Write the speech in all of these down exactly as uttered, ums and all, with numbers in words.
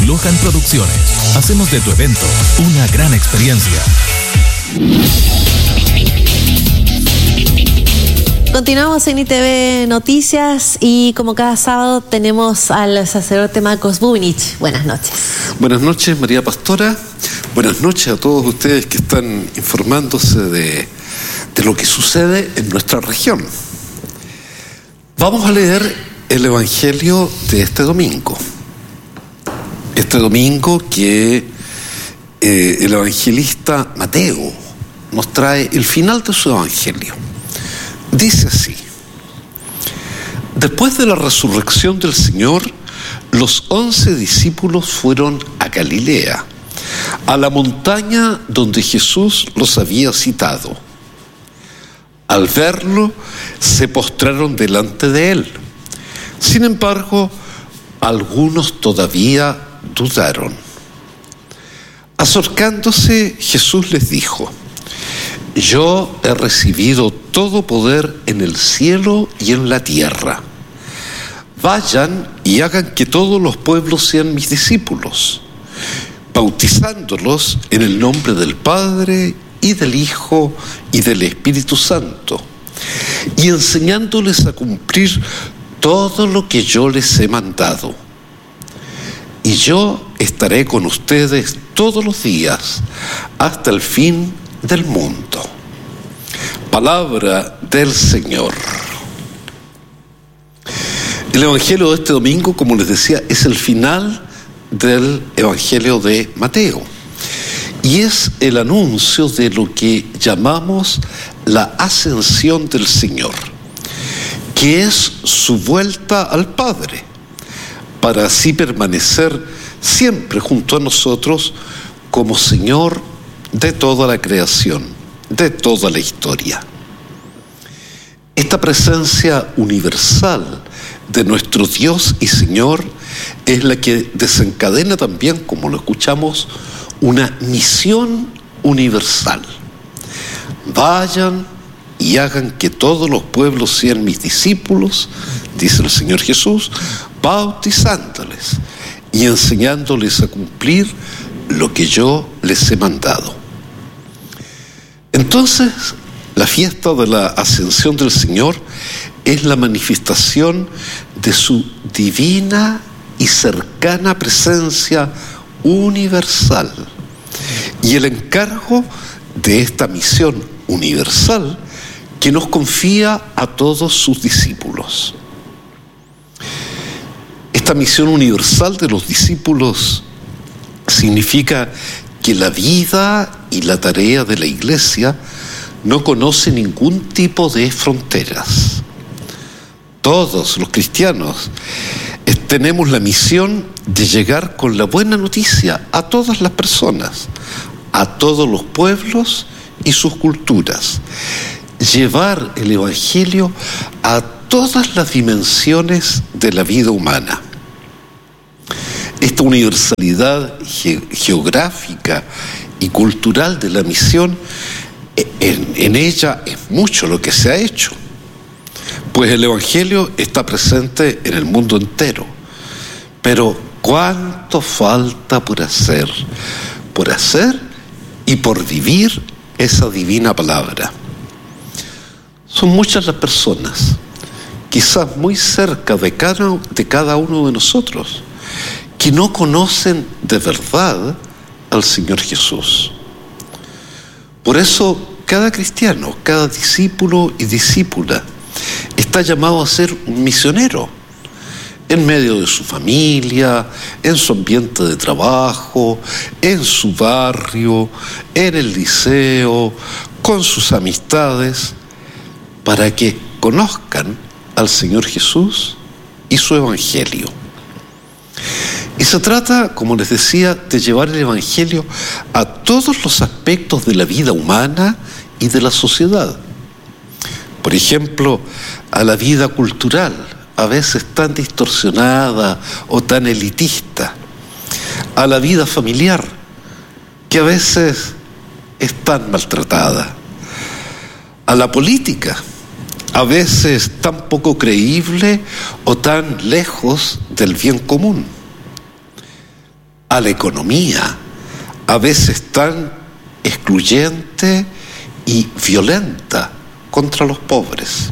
Lohan Producciones. Hacemos de tu evento una gran experiencia. Continuamos en I T V Noticias y como cada sábado tenemos al sacerdote Marcos Bubinich. Buenas noches. Buenas noches, María Pastora. Buenas noches a todos ustedes que están informándose de, de lo que sucede en nuestra región. Vamos a leer el Evangelio de este domingo. Este domingo que eh, el evangelista Mateo nos trae el final de su Evangelio. Dice así: después de la resurrección del Señor, los once discípulos fueron a Galilea, a la montaña donde Jesús los había citado. Al verlo, se postraron delante de él. Sin embargo, algunos todavía dudaron. Acercándose, Jesús les dijo: yo he recibido todo poder en el cielo y en la tierra. Vayan y hagan que todos los pueblos sean mis discípulos, bautizándolos en el nombre del Padre y del Hijo y del Espíritu Santo, y enseñándoles a cumplir todo lo que yo les he mandado. Y yo estaré con ustedes todos los días hasta el fin del mundo. Palabra del Señor. El Evangelio de este domingo, como les decía, es el final del Evangelio de Mateo. Y es el anuncio de lo que llamamos la ascensión del Señor, que es su vuelta al Padre, para así permanecer siempre junto a nosotros como Señor de toda la creación, de toda la historia. Esta presencia universal de nuestro Dios y Señor es la que desencadena también, como lo escuchamos, una misión universal. Vayan y hagan que todos los pueblos sean mis discípulos, dice el Señor Jesús, bautizándoles y enseñándoles a cumplir lo que yo les he mandado. Entonces, la fiesta de la ascensión del Señor es la manifestación de su divina y cercana presencia universal y el encargo de esta misión universal que nos confía a todos sus discípulos. Esta misión universal de los discípulos significa que la vida y la tarea de la Iglesia no conoce ningún tipo de fronteras. Todos los cristianos tenemos la misión de llegar con la buena noticia a todas las personas, a todos los pueblos y sus culturas. Llevar el Evangelio a todas las dimensiones de la vida humana. Esta universalidad ge- geográfica y cultural de la misión, en, en ella es mucho lo que se ha hecho, pues el Evangelio está presente en el mundo entero. Pero ¿cuánto falta por hacer? Por hacer y por vivir esa divina palabra. Son muchas las personas, quizás muy cerca de cada, de cada uno de nosotros, que no conocen de verdad al Señor Jesús. Por eso, cada cristiano, cada discípulo y discípula está llamado a ser un misionero en medio de su familia, en su ambiente de trabajo, en su barrio, en el liceo, con sus amistades, para que conozcan al Señor Jesús y su Evangelio. Y se trata, como les decía, de llevar el Evangelio a todos los aspectos de la vida humana y de la sociedad. Por ejemplo, a la vida cultural, a veces tan distorsionada o tan elitista, a la vida familiar, que a veces es tan maltratada, a la política, a veces tan poco creíble o tan lejos del bien común. a la economía, a veces tan excluyente y violenta contra los pobres.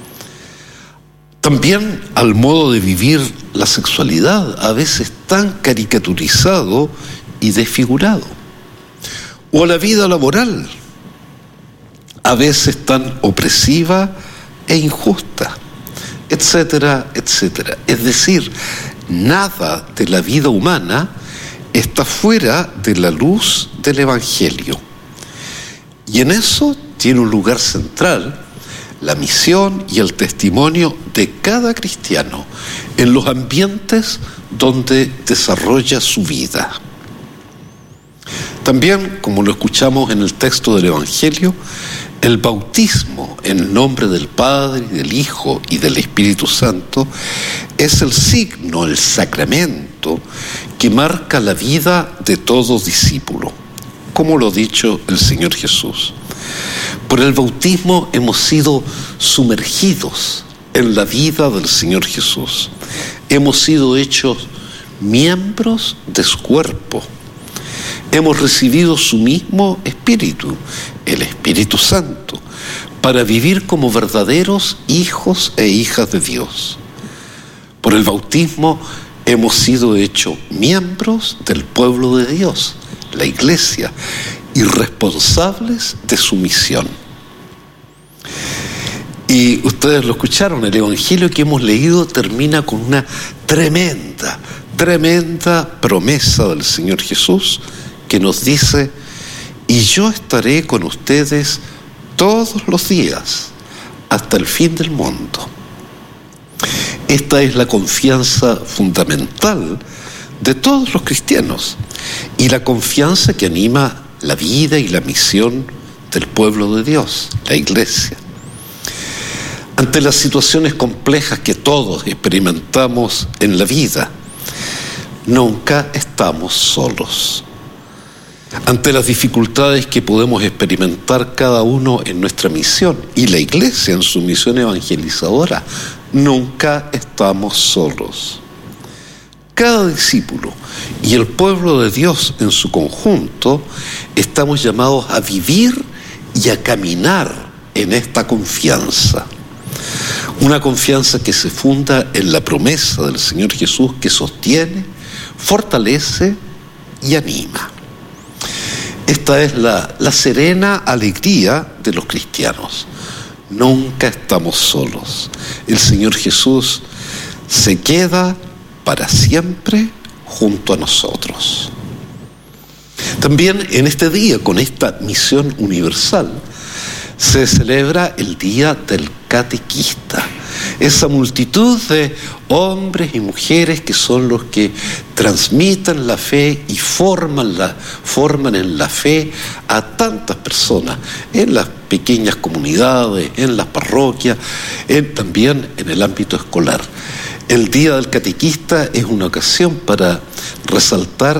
También al modo de vivir la sexualidad, a veces tan caricaturizado y desfigurado. O a la vida laboral, a veces tan opresiva e injusta, etcétera, etcétera. Es decir, nada de la vida humana está fuera de la luz del Evangelio. Y en eso tiene un lugar central la misión y el testimonio de cada cristiano en los ambientes donde desarrolla su vida. También, como lo escuchamos en el texto del Evangelio, el bautismo en el nombre del Padre, del Hijo y del Espíritu Santo es el signo, el sacramento que marca la vida de todo discípulo, como lo ha dicho el Señor Jesús. Por el bautismo hemos sido sumergidos en la vida del Señor Jesús. Hemos sido hechos miembros de su cuerpo. Hemos recibido su mismo Espíritu, el Espíritu Santo, para vivir como verdaderos hijos e hijas de Dios. Por el bautismo hemos sido hechos miembros del pueblo de Dios, la Iglesia, y responsables de su misión. Y ustedes lo escucharon, el Evangelio que hemos leído termina con una tremenda, tremenda promesa del Señor Jesús que nos dice: y yo estaré con ustedes todos los días hasta el fin del mundo. Esta es la confianza fundamental de todos los cristianos y la confianza que anima la vida y la misión del pueblo de Dios, la Iglesia. Ante las situaciones complejas que todos experimentamos en la vida, nunca estamos solos. Ante las dificultades que podemos experimentar cada uno en nuestra misión y la Iglesia en su misión evangelizadora, nunca estamos solos. Cada discípulo y el pueblo de Dios en su conjunto estamos llamados a vivir y a caminar en esta confianza. Una confianza que se funda en la promesa del Señor Jesús, que sostiene, fortalece y anima. Esta es la, la serena alegría de los cristianos. Nunca estamos solos. El Señor Jesús se queda para siempre junto a nosotros. También en este día, con esta misión universal, se celebra el Día del Catequista. Esa multitud de hombres y mujeres que son los que transmiten la fe y forman, la, forman en la fe a tantas personas, en las pequeñas comunidades, en las parroquias, en, también en el ámbito escolar. El Día del Catequista es una ocasión para resaltar